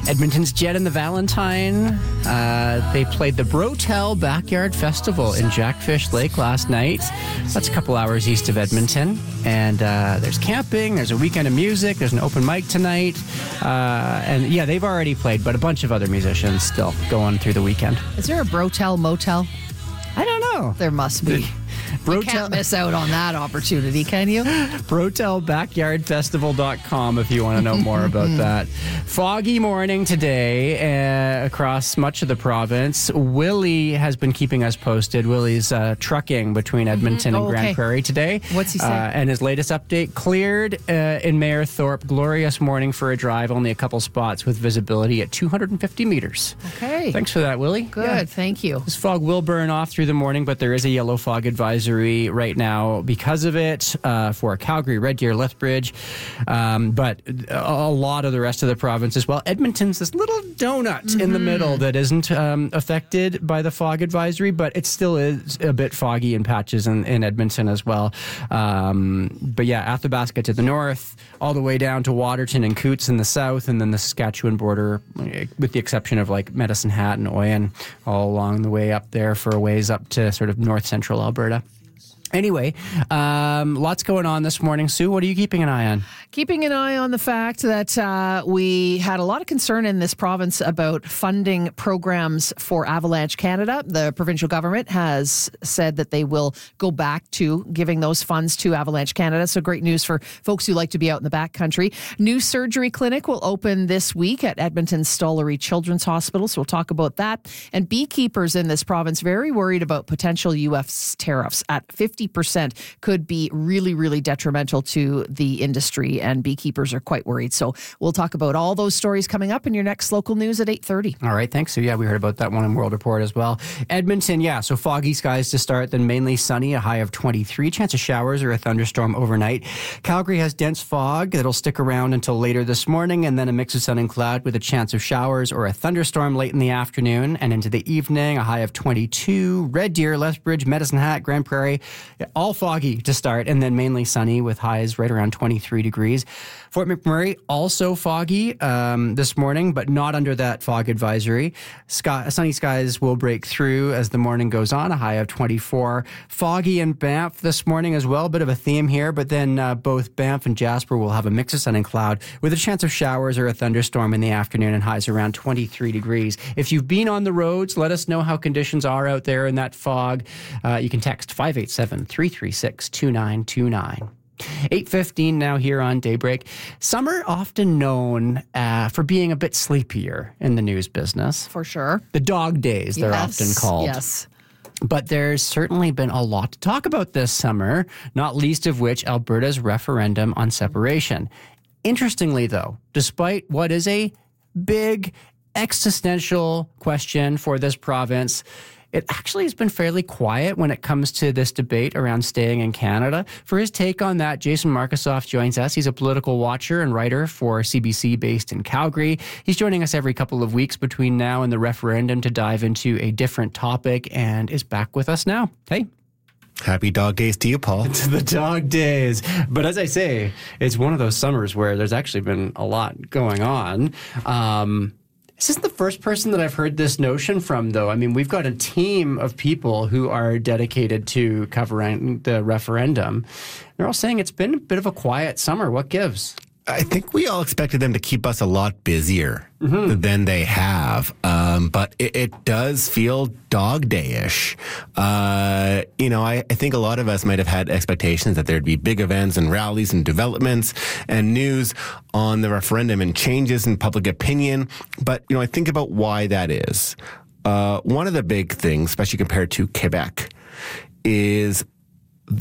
Edmonton's Jet and the Valentine, they played the Brotel Backyard Festival in Jackfish Lake last night. That's a couple hours east of Edmonton. And there's camping, there's a weekend of music, there's an open mic tonight. And yeah, they've already played, but a bunch of other musicians still going through the weekend. Is there a Brotel Motel? I don't know. There must be. You can't miss out on that opportunity, can you? BrotelBackyardFestival.com if you want to know more about that. Foggy morning today across much of the province. Willie has been keeping us posted. Willie's trucking between Edmonton and Grand Prairie today. What's he saying? And his latest update, cleared in Mayor Thorpe. Glorious morning for a drive. Only a couple spots with visibility at 250 meters. Okay. Thanks for that, Willie. Good, thank you. This fog will burn off through the morning, but there is a yellow fog advisory right now because of it for Calgary, Red Deer, Lethbridge, but a lot of the rest of the province as well. Edmonton's this little donut in the middle that isn't affected by the fog advisory, but it still is a bit foggy in patches in Edmonton as well. But yeah, Athabasca to the north, all the way down to Waterton and Coots in the south, and then the Saskatchewan border, with the exception of like Medicine Hat and Oyen, all along the way up there for a ways up to sort of north central Alberta. Anyway, lots going on this morning. Sue, what are you keeping an eye on? Keeping an eye on the fact that we had a lot of concern in this province about funding programs for Avalanche Canada. The provincial government has said that they will go back to giving those funds to Avalanche Canada. So great news for folks who like to be out in the backcountry. New surgery clinic will open this week at Edmonton's Stollery Children's Hospital. So we'll talk about that. And beekeepers in this province very worried about potential U.S. tariffs at 50% could be really, really detrimental to the industry, and beekeepers are quite worried. So we'll talk about all those stories coming up in your next local news at 8:30. All right, thanks. So yeah, we heard about that one in World Report as well. Edmonton, yeah, so foggy skies to start, then mainly sunny, a high of 23. Chance of showers or a thunderstorm overnight. Calgary has dense fog that'll stick around until later this morning, and then a mix of sun and cloud with a chance of showers or a thunderstorm late in the afternoon and into the evening, a high of 22. Red Deer, Lethbridge, Medicine Hat, Grand Prairie, all foggy to start, and then mainly sunny with highs right around 23 degrees. Fort McMurray, also foggy this morning, but not under that fog advisory. Sunny skies will break through as the morning goes on, a high of 24. Foggy in Banff this morning as well, bit of a theme here, but then both Banff and Jasper will have a mix of sun and cloud with a chance of showers or a thunderstorm in the afternoon and highs around 23 degrees. If you've been on the roads, let us know how conditions are out there in that fog. You can text 587-336-2929. 8:15 now here on Daybreak. Summer often known for being a bit sleepier in the news business. For sure. The dog days, they're often called. Yes. But there's certainly been a lot to talk about this summer, not least of which Alberta's referendum on separation. Interestingly, though, despite what is a big existential question for this province, it actually has been fairly quiet when it comes to this debate around staying in Canada. For his take on that, Jason Markusoff joins us. He's a political watcher and writer for CBC based in Calgary. He's joining us every couple of weeks between now and the referendum to dive into a different topic and is back with us now. Hey. Happy dog days to you, Paul. To the dog days. But as I say, it's one of those summers where there's actually been a lot going on. This isn't the first person that I've heard this notion from, though. I mean, we've got a team of people who are dedicated to covering the referendum. They're all saying it's been a bit of a quiet summer. What gives? I think we all expected them to keep us a lot busier than they have. But it does feel dog day-ish. I think a lot of us might have had expectations that there'd be big events and rallies and developments and news on the referendum and changes in public opinion. But, I think about why that is. One of the big things, especially compared to Quebec, is